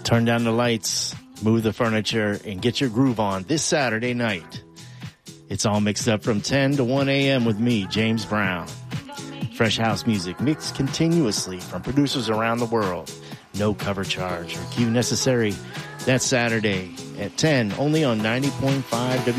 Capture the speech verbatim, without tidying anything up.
Turn down the lights, move the furniture, and get your groove on this Saturday night. It's all mixed up from ten to one a.m. with me, James Brown. Fresh house music mixed continuously from producers around the world. No cover charge or cue necessary. That's Saturday at ten, only on ninety point five W.